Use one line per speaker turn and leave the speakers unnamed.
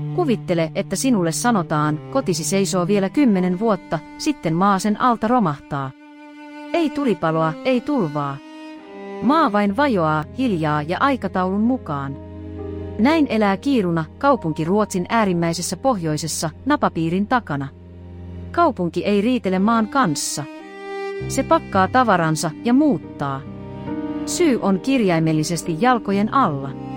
Kuvittele, että sinulle sanotaan, kotisi seisoo vielä 10 vuotta, sitten maa sen alta romahtaa. Ei tulipaloa, ei tulvaa. Maa vain vajoaa, hiljaa ja aikataulun mukaan. Näin elää Kiruna, kaupunki Ruotsin äärimmäisessä pohjoisessa, napapiirin takana. Kaupunki ei riitele maan kanssa. Se pakkaa tavaransa ja muuttaa. Syy on kirjaimellisesti jalkojen alla.